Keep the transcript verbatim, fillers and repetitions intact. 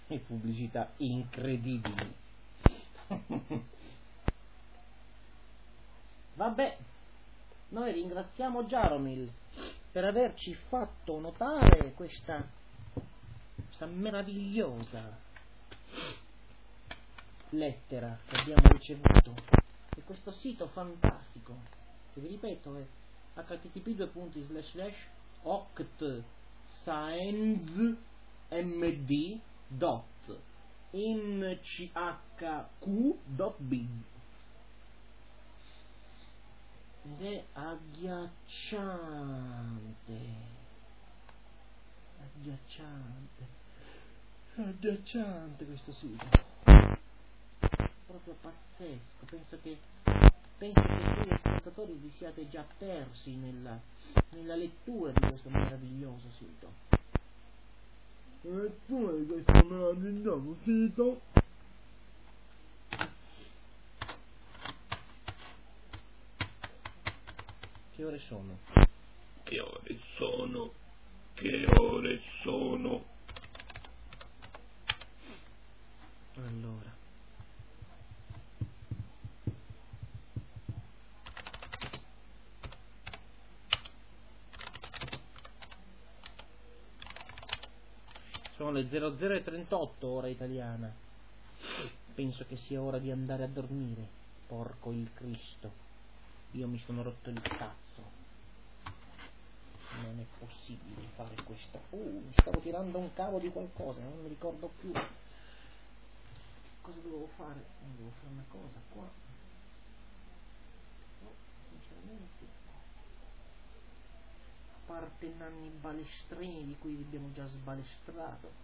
E pubblicità incredibili. Vabbè, noi ringraziamo Jaromil per averci fatto notare questa, questa meravigliosa lettera che abbiamo ricevuto e questo sito fantastico che, vi ripeto, è h t t p due punti slash slash octscienzmd dot n c h q dot biz ed è agghiacciante agghiacciante agghiacciante questo sito, proprio pazzesco. Penso che penso che voi ascoltatori vi siate già persi nella, nella lettura di questo meraviglioso sito. E tu hai questo meraviglioso sito? Che ore sono? Che ore sono? Che ore sono? Allora, sono le zero zero e trentotto ora italiana. Penso che sia ora di andare a dormire. Porco il Cristo, io mi sono rotto il cazzo. Non è possibile fare questo. Uh, mi stavo tirando un cavo di qualcosa, non mi ricordo più cosa dovevo fare. Devo fare una cosa qua. No, sinceramente, a parte nanni balestrini di cui vi abbiamo già sbalestrato.